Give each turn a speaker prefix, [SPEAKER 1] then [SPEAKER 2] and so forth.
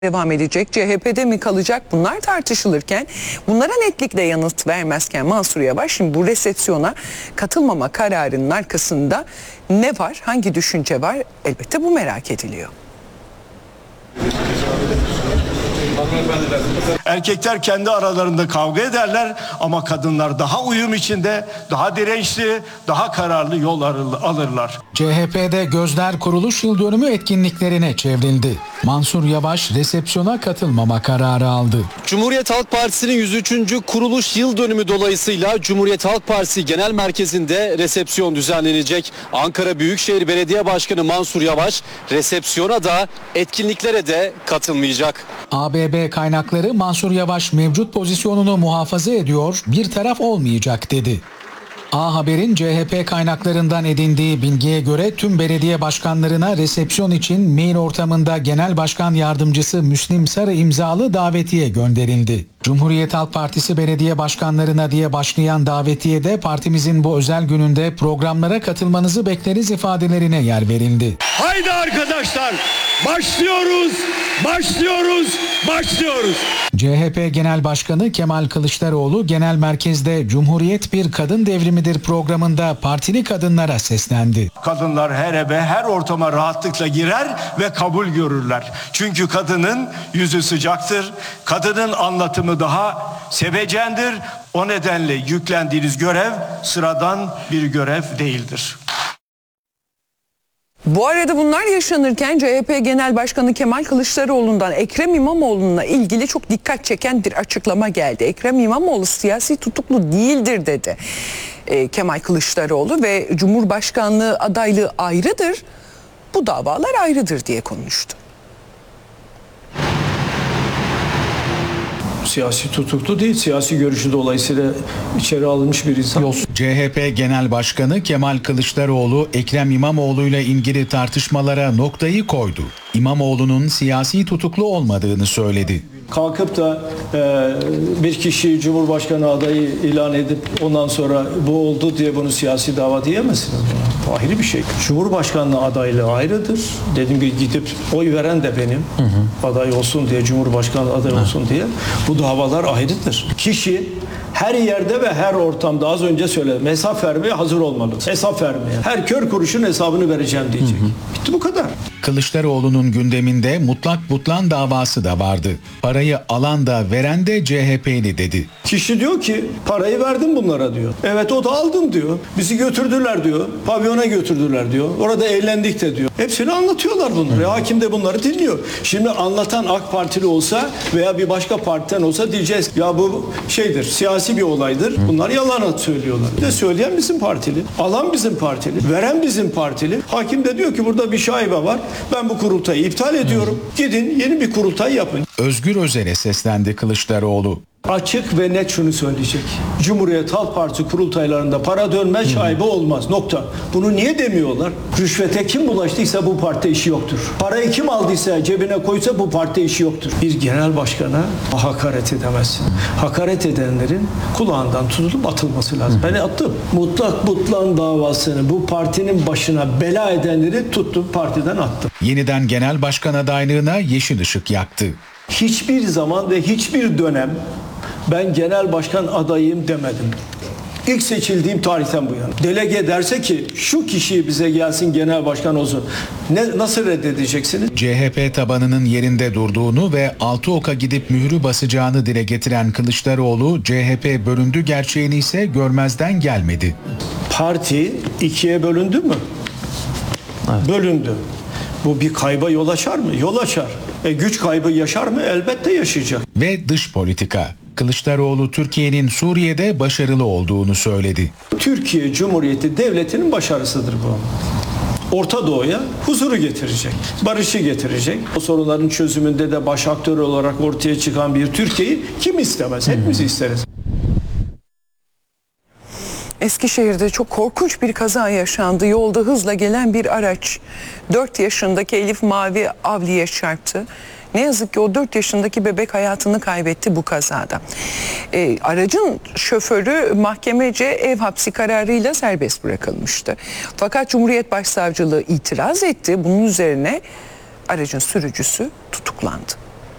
[SPEAKER 1] devam edecek, CHP'de mi kalacak, bunlar tartışılırken, bunlara netlikle yanıt vermezken Mansur Yavaş şimdi bu resepsiyona katılmama kararının arkasında ne var, hangi düşünce var, elbette bu merak ediliyor.
[SPEAKER 2] Erkekler kendi aralarında kavga ederler ama kadınlar daha uyum içinde, daha dirençli, daha kararlı yol alırlar.
[SPEAKER 3] CHP'de gözler kuruluş yıl dönümü etkinliklerine çevrildi. Mansur Yavaş resepsiyona katılmama kararı aldı.
[SPEAKER 4] Cumhuriyet Halk Partisi'nin 103. kuruluş yıl dönümü dolayısıyla Cumhuriyet Halk Partisi Genel Merkezi'nde resepsiyon düzenlenecek. Ankara Büyükşehir Belediye Başkanı Mansur Yavaş resepsiyona da etkinliklere de katılmayacak.
[SPEAKER 3] ABB kaynakları Mansur Yavaş mevcut pozisyonunu muhafaza ediyor, bir taraf olmayacak dedi. A Haber'in CHP kaynaklarından edindiği bilgiye göre tüm belediye başkanlarına resepsiyon için mail ortamında Genel Başkan Yardımcısı Müslim Sarı imzalı davetiye gönderildi. Cumhuriyet Halk Partisi belediye başkanlarına diye başlayan davetiyede partimizin bu özel gününde programlara katılmanızı bekleriz ifadelerine yer verildi.
[SPEAKER 2] Haydi arkadaşlar, başlıyoruz, başlıyoruz, başlıyoruz.
[SPEAKER 3] CHP Genel Başkanı Kemal Kılıçdaroğlu genel merkezde Cumhuriyet bir kadın devrimidir programında partili kadınlara seslendi.
[SPEAKER 2] Kadınlar her eve, her ortama rahatlıkla girer ve kabul görürler. Çünkü kadının yüzü sıcaktır, kadının anlatımı daha sevecendir. O nedenle yüklendiğiniz görev sıradan bir görev değildir.
[SPEAKER 1] Bu arada bunlar yaşanırken CHP Genel Başkanı Kemal Kılıçdaroğlu'ndan Ekrem İmamoğlu'na ilgili çok dikkat çeken bir açıklama geldi. Ekrem İmamoğlu siyasi tutuklu değildir dedi Kemal Kılıçdaroğlu ve Cumhurbaşkanlığı adaylığı ayrıdır, bu davalar ayrıdır diye konuştu.
[SPEAKER 5] Siyasi tutuklu değil, siyasi görüşü dolayısıyla içeri alınmış bir insan.
[SPEAKER 3] CHP Genel Başkanı Kemal Kılıçdaroğlu Ekrem İmamoğlu ile ilgili tartışmalara noktayı koydu. İmamoğlu'nun siyasi tutuklu olmadığını söyledi.
[SPEAKER 5] Kalkıp da bir kişiyi Cumhurbaşkanı adayı ilan edip ondan sonra bu oldu diye bunu siyasi dava diyemezsiniz. Bu ayrı bir şey. Cumhurbaşkanlığı adaylığı ayrıdır. Dediğim gibi gidip oy veren de benim. Aday olsun diye, Cumhurbaşkanlığı aday olsun diye. Bu davalar ayrıdır. Kişi her yerde ve her ortamda az önce söyledim. Hesap vermeye hazır olmalı. Hesap vermeye. Her kör kuruşun hesabını vereceğim diyecek. Bitti bu kadar.
[SPEAKER 3] Kılıçdaroğlu'nun gündeminde mutlak butlan davası da vardı. Parayı alan da veren de CHP'li dedi.
[SPEAKER 5] Kişi diyor ki parayı verdim bunlara diyor. Evet o da aldım diyor. Bizi götürdüler diyor. Pavyona götürdüler diyor. Orada eğlendik de diyor. Hepsini anlatıyorlar bunları. Hakim de bunları dinliyor. Şimdi anlatan AK Partili olsa veya bir başka partiden olsa diyeceğiz ya bu şeydir, siyasi bir olaydır. Bunlar yalan söylüyorlar. Bir de söyleyen bizim partili. Alan bizim partili. Veren bizim partili. Hakim de diyor ki burada bir şaibe var. Ben bu kurultayı iptal ediyorum. Gidin yeni bir kurultay yapın.
[SPEAKER 3] Özgür Özel'e seslendi Kılıçdaroğlu.
[SPEAKER 5] Açık ve net şunu söyleyecek. Cumhuriyet Halk Partisi kurultaylarında para dönmez, şaibe olmaz. Nokta. Bunu niye demiyorlar? Rüşvete kim bulaştıysa bu parti işi yoktur. Parayı kim aldıysa, cebine koysa bu parti işi yoktur. Bir genel başkana hakaret edemezsin. Hakaret edenlerin kulağından tutulup atılması lazım. Ben attım. Mutlak butlan davasını bu partinin başına bela edenleri tuttum, partiden attım.
[SPEAKER 3] Yeniden genel başkan adaylığına yeşil ışık yaktı.
[SPEAKER 5] Hiçbir zaman ve hiçbir dönem ben genel başkan adayım demedim. İlk seçildiğim tarihten bu yana. Delege derse ki şu kişiyi bize gelsin genel başkan olsun. Nasıl reddedeceksiniz?
[SPEAKER 3] CHP tabanının yerinde durduğunu ve Altıok'a gidip mührü basacağını dile getiren Kılıçdaroğlu, CHP bölündü gerçeğini ise görmezden gelmedi.
[SPEAKER 5] Parti ikiye bölündü mü? Evet. Bölündü. Bu bir kayba yol açar mı? Yol açar. Güç kaybı yaşar mı? Elbette yaşayacak.
[SPEAKER 3] Ve dış politika. Kılıçdaroğlu Türkiye'nin Suriye'de başarılı olduğunu söyledi.
[SPEAKER 5] Türkiye Cumhuriyeti Devleti'nin başarısıdır bu. Orta Doğu'ya huzuru getirecek, barışı getirecek. O sorunların çözümünde de baş aktör olarak ortaya çıkan bir Türkiye'yi kim istemez? Hepimiz isteriz.
[SPEAKER 1] Eskişehir'de çok korkunç bir kaza yaşandı. Yolda hızla gelen bir araç 4 yaşındaki Elif Mavi Avli'ye çarptı. Ne yazık ki o 4 yaşındaki bebek hayatını kaybetti bu kazada. Aracın şoförü mahkemece ev hapsi kararıyla serbest bırakılmıştı. Fakat Cumhuriyet Başsavcılığı itiraz etti. Bunun üzerine aracın sürücüsü tutuklandı.